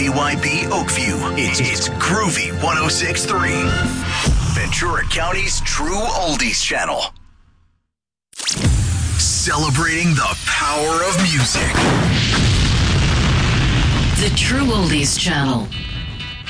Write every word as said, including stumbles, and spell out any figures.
V Y B Oakview. It's, it's Groovy one oh six point three. Ventura County's True Oldies Channel. Celebrating the power of music. The True Oldies Channel.